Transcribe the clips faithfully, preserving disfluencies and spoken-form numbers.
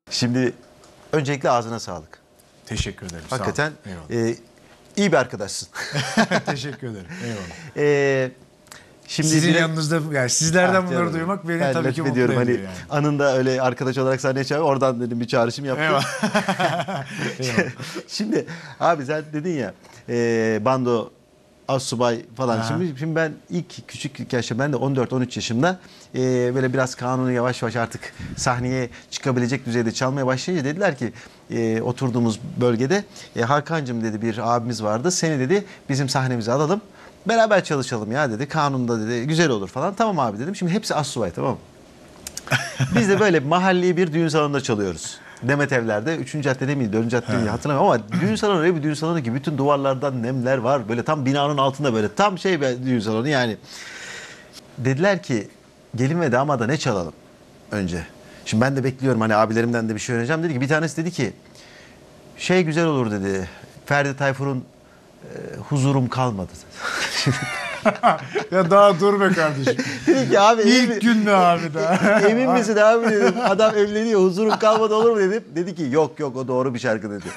Şimdi öncelikle ağzına sağlık. Teşekkür ederim. Hakikaten e, iyi bir arkadaşsın. Teşekkür ederim. Eyvallah. E, şimdi Sizin bile, yanınızda yani sizlerden ah, bunları canım, duymak beni ben tabii ki mutlu ediyorum. ediyor. Hani yani. anında öyle arkadaş olarak sahneye çağırıyor. Oradan dedim bir çağrışım yaptım. Eyvallah. Eyvallah. Şimdi abi sen dedin ya e, bando asubay falan. Şimdi, şimdi ben ilk küçük yaşta ben de on dört on üç yaşımda e, böyle biraz kanunu yavaş yavaş artık sahneye çıkabilecek düzeyde çalmaya başlayınca dediler ki e, oturduğumuz bölgede e, Hakan'cığım dedi bir abimiz vardı. Seni dedi bizim sahnemize alalım. Beraber çalışalım ya dedi. Kanunda dedi güzel olur falan. Tamam abi dedim. Şimdi hepsi assubay tamam mı? Biz de böyle mahalli bir düğün salonunda çalıyoruz. Demet Evler'de üçüncü caddede miydi, dördüncü caddede miydi hatırlamıyorum ama düğün salonu öyle bir düğün salonu ki bütün duvarlardan nemler var. Böyle tam binanın altında böyle tam şey bir düğün salonu yani. Dediler ki gelin ve damada ne çalalım önce. Şimdi ben de bekliyorum hani abilerimden de bir şey öğreneceğim. Dedi ki bir tanesi dedi ki şey güzel olur dedi. Ferdi Tayfur'un e, huzurum kalmadı. Ya daha dur be kardeşim. Dedi ki abi İlk emin, gün mü abi daha? emin misin abi dedim. Adam evleniyor huzurum kalmadı olur mu dedim. Dedi ki yok yok o doğru bir şarkı dedi.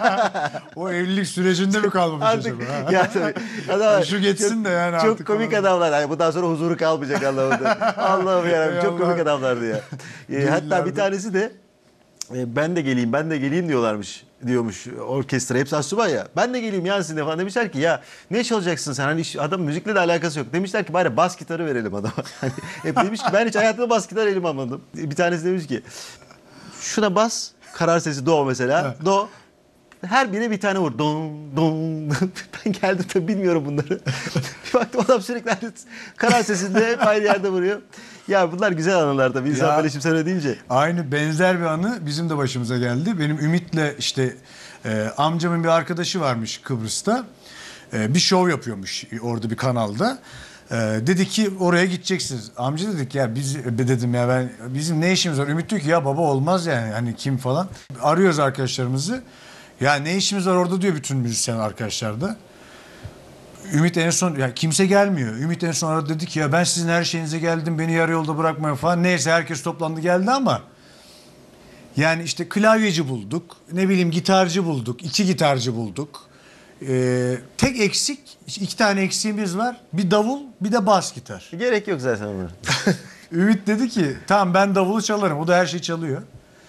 O evlilik sürecinde mi kalmamış Artık acaba? ya tabii. Adam, Şu geçsin çok, de yani çok artık komik falan. adamlar. Yani bundan sonra huzuru kalmayacak anlamında. Allah'ım yarabbim çok Ey komik Allah. adamlardı ya. E, hatta bir tanesi de e, ben de geleyim ben de geleyim diyorlarmış diyormuş orkestra hepsi asubay ya. Ben de geleyim ya sizinle falan demişler ki ya ne çalacaksın sen hani iş- adam müzikle de alakası yok. Demişler ki bari bas gitarı verelim adama. Hani hep demiş ki ben hiç hayatımda bas gitar elim almadım. Bir tanesi demiş ki şuna bas karar sesi do mesela do her birine bir tane vur. Don, don. Ben geldim tabii bilmiyorum bunları. Bir baktım adam sürekli karar sesinde hep aynı yerde vuruyor. Ya bunlar güzel anılar tabii. İnsan Ya, böyle şimdi sen öyle deyince. Aynı benzer bir anı bizim de başımıza geldi. Benim Ümit'le işte e, amcamın bir arkadaşı varmış Kıbrıs'ta. E, bir şov yapıyormuş orada bir kanalda. E, dedi ki oraya gideceksiniz. Amca dedik ya biz dedim ya ben bizim ne işimiz var? Ümit diyor ki ya baba olmaz yani hani kim falan. Arıyoruz arkadaşlarımızı. Ya ne işimiz var orada diyor bütün müzisyen arkadaşlar da. Ümit en son ya kimse gelmiyor. Ümit en son aradı dedi ki ya ben sizin her şeyinize geldim beni yarı yolda bırakmayın falan. Neyse herkes toplandı geldi ama yani işte klavyeci bulduk. Ne bileyim gitarcı bulduk. iki gitarcı bulduk. Ee, tek eksik iki tane eksiğimiz var. Bir davul bir de bas gitar. Gerek yok zaten ona. Ümit dedi ki tamam ben davulu çalarım. O da her şeyi çalıyor.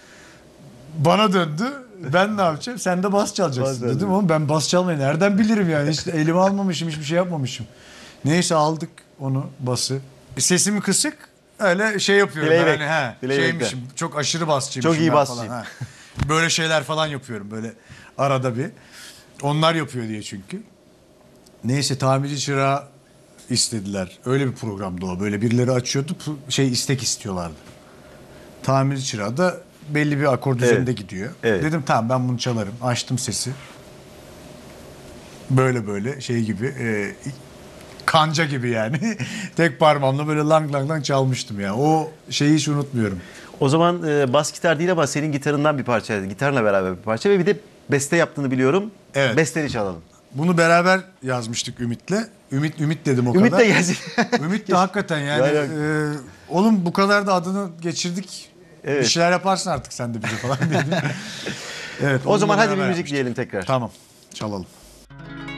Bana döndü. Ben ne yapacağım? Sen de bas çalacaksın Bas dedim ama ben bas çalmayı nereden bilirim yani? Hiç elime almamışım, hiçbir şey yapmamışım. Neyse aldık onu bası. Sesimi kısık öyle şey yapıyorum. Playback. Yani, he, Playback'te. şeymişim, çok aşırı basçıymışım. Çok iyi ben basçıyım. falan, ha. Böyle şeyler falan yapıyorum böyle arada bir. Onlar yapıyor diye çünkü. Neyse tamirci çırağı istediler. Öyle bir programdı o. Böyle birileri açıyordu şey istek istiyorlardı. Tamirci çırağı da belli bir akor düzeninde Evet. gidiyor. Evet. Dedim tamam ben bunu çalarım. Açtım sesi. Böyle böyle şey gibi e, kanca gibi yani. Tek parmağımla böyle lang lang lang çalmıştım ya. O şeyi hiç unutmuyorum. O zaman e, bas gitar değil ama senin gitarından bir parçaydı. Gitarla beraber bir parça ve bir de beste yaptığını biliyorum. Evet. Besteni çalalım. Bunu beraber yazmıştık Ümit'le. Ümit Ümit dedim o Ümit kadar. de gelsin. Ümit de hakikaten yani Yani- e, oğlum bu kadar da adını geçirdik. Evet. Bir şeyler yaparsın artık sen de bize falan dedim. Evet. O zaman onunla hadi bir beraber müzik yapmıştık. diyelim tekrar. Tamam. Çalalım.